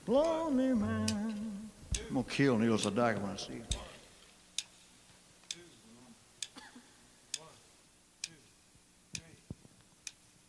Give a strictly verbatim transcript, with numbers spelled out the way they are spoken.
lonely man. I'm gonna kill Neil Sedaka when I see him.